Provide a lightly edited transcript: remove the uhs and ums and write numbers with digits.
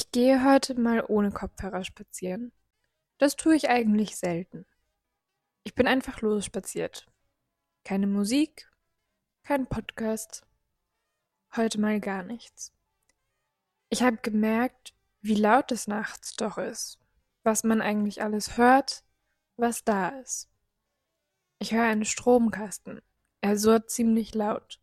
Ich gehe heute mal ohne Kopfhörer spazieren. Das tue ich eigentlich selten. Ich bin einfach losspaziert. Keine Musik, kein Podcast, heute mal gar nichts. Ich habe gemerkt, wie laut es nachts doch ist, was man eigentlich alles hört, was da ist. Ich höre einen Stromkasten. Er surrt ziemlich laut.